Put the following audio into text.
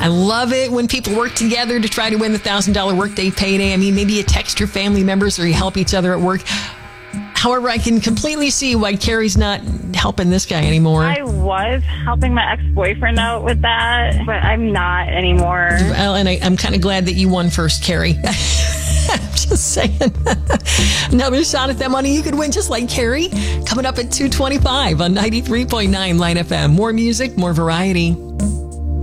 I love it when people work together to try to win the $1,000 workday payday. I mean, maybe you text your family members or you help each other at work. However, I can completely see why Carrie's not helping this guy anymore. I was helping my ex-boyfriend out with that, but I'm not anymore. Well, and I'm kind of glad that you won first, Carrie. I'm just saying. Another shot at that money you could win just like Carrie. Coming up at 2:25 on 93.9 Line FM. More music, more variety.